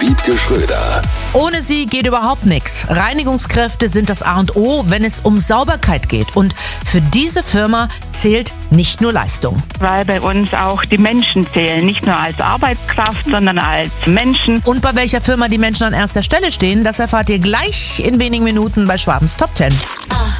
Wiebke Schröder. Ohne sie geht überhaupt nichts. Reinigungskräfte sind das A und O, wenn es um Sauberkeit geht. Und für diese Firma zählt nicht nur Leistung. Weil bei uns auch die Menschen zählen, nicht nur als Arbeitskraft, sondern als Menschen. Und bei welcher Firma die Menschen an erster Stelle stehen, das erfahrt ihr gleich in wenigen Minuten bei Schwabens Top 10.